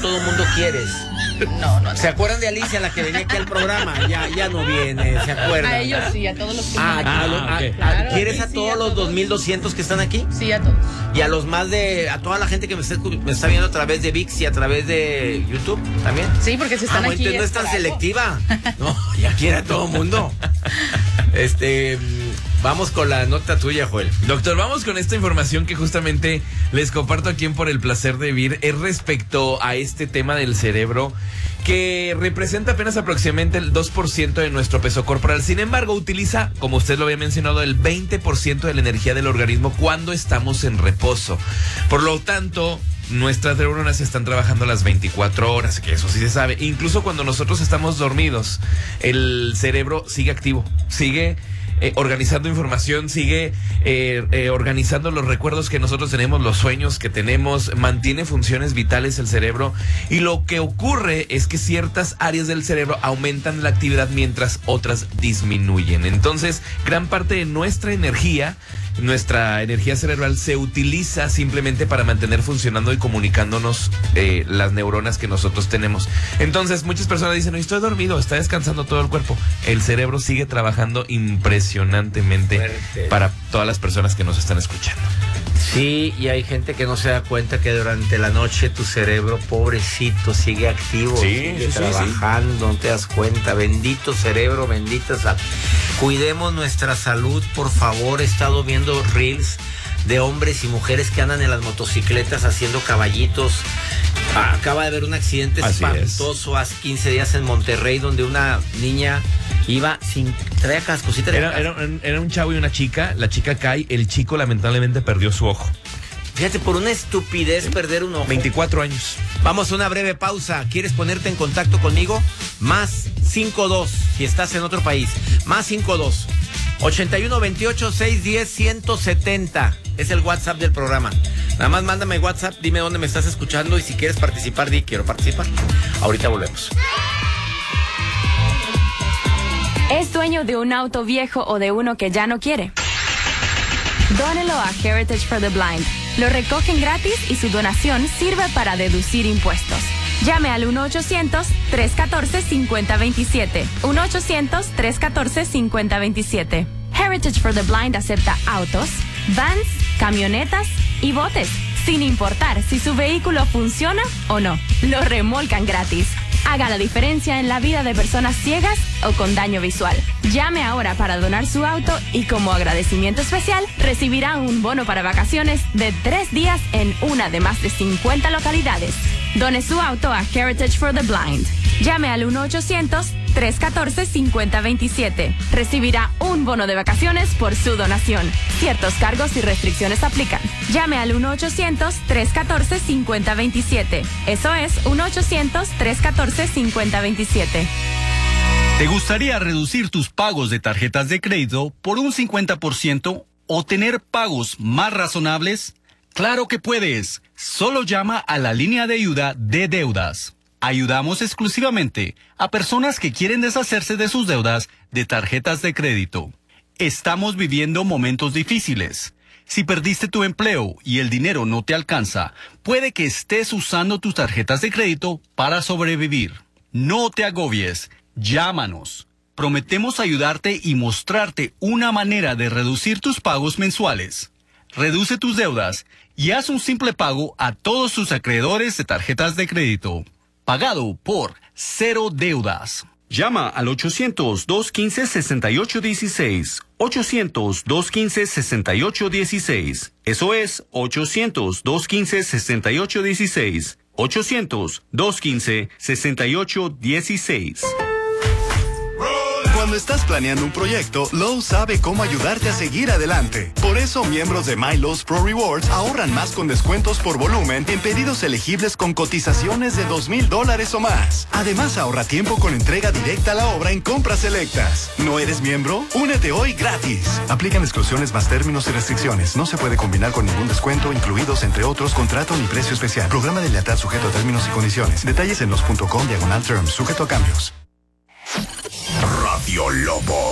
todo el mundo quieres. No. ¿Se acuerdan de Alicia, la que venía aquí al programa? Ya no viene, ¿se acuerdan? A ellos sí, a todos los que okay. Claro, ¿Quieres sí, a todos los 2,200 que están aquí? Sí, a todos. Y a los a toda la gente que me está viendo a través de ViX y a través de YouTube también. Sí, porque se están aquí. Entonces no es tan selectiva. No, ya quiere a todo el mundo. Vamos con la nota tuya, Joel. Doctor, vamos con esta información que justamente les comparto aquí en Por el Placer de Vivir. Es respecto a este tema del cerebro, que representa apenas aproximadamente el 2% de nuestro peso corporal. Sin embargo, utiliza, como usted lo había mencionado, el 20% de la energía del organismo cuando estamos en reposo. Por lo tanto, nuestras neuronas están trabajando las 24 horas, que eso sí se sabe. Incluso cuando nosotros estamos dormidos, el cerebro sigue activo, sigue organizando información, sigue organizando los recuerdos que nosotros tenemos, los sueños que tenemos, mantiene funciones vitales el cerebro, y lo que ocurre es que ciertas áreas del cerebro aumentan la actividad mientras otras disminuyen. Entonces, gran parte de nuestra energía cerebral se utiliza simplemente para mantener funcionando y comunicándonos las neuronas que nosotros tenemos. Entonces, muchas personas dicen, no, estoy dormido, está descansando todo el cuerpo. El cerebro sigue trabajando impresionantemente fuerte para todas las personas que nos están escuchando. Sí, y hay gente que no se da cuenta que durante la noche tu cerebro, pobrecito, sigue activo, sigue trabajando, no te das cuenta. Bendito cerebro, bendita salud. Cuidemos nuestra salud, por favor. He estado viendo reels de hombres y mujeres que andan en las motocicletas haciendo caballitos. Acaba de haber un accidente espantoso hace 15 días en Monterrey, donde una niña iba traía cascosita. Era un chavo y una chica. La chica cae, el chico lamentablemente perdió su ojo. Fíjate, por una estupidez perder un ojo. 24 años. Vamos a una breve pausa. ¿Quieres ponerte en contacto conmigo? Más 52, si estás en otro país. Más 52 81 28 610 170. Es el WhatsApp del programa. Nada más mándame WhatsApp, dime dónde me estás escuchando, y si quieres participar, di quiero participar. Ahorita volvemos. ¿Es dueño de un auto viejo o de uno que ya no quiere? Dónelo a Heritage for the Blind. Lo recogen gratis y su donación sirve para deducir impuestos. Llame al 1-800-314-5027. 1-800-314-5027. Heritage for the Blind acepta autos, vans, camionetas y botes, sin importar si su vehículo funciona o no. Lo remolcan gratis. Haga la diferencia en la vida de personas ciegas o con daño visual. Llame ahora para donar su auto y, como agradecimiento especial, recibirá un bono para vacaciones de 3 días en una de más de 50 localidades. Done su auto a Heritage for the Blind. Llame al 1-800-314-5027. Recibirá un bono de vacaciones por su donación. Ciertos cargos y restricciones aplican. Llame al 1-800-314-5027. Eso es 1-800-314-5027. ¿Te gustaría reducir tus pagos de tarjetas de crédito por un 50% o tener pagos más razonables? ¡Claro que puedes! Solo llama a la línea de ayuda de deudas. Ayudamos exclusivamente a personas que quieren deshacerse de sus deudas de tarjetas de crédito. Estamos viviendo momentos difíciles. Si perdiste tu empleo y el dinero no te alcanza, puede que estés usando tus tarjetas de crédito para sobrevivir. No te agobies. Llámanos. Prometemos ayudarte y mostrarte una manera de reducir tus pagos mensuales. Reduce tus deudas y haz un simple pago a todos tus acreedores de tarjetas de crédito. Pagado por Cero Deudas. Llama al 800-215-6816. 800-215-6816. Eso es 800-215-6816. 800-215-6816. Cuando estás planeando un proyecto, Lowe's sabe cómo ayudarte a seguir adelante. Por eso, miembros de My Lowe's Pro Rewards ahorran más con descuentos por volumen en pedidos elegibles con cotizaciones de $2,000 o más. Además, ahorra tiempo con entrega directa a la obra en compras selectas. ¿No eres miembro? Únete hoy gratis. Aplican exclusiones más términos y restricciones. No se puede combinar con ningún descuento, incluidos entre otros contrato ni precio especial. Programa de lealtad sujeto a términos y condiciones. Detalles en los.com/terms, sujeto a cambios. Radio Lobo.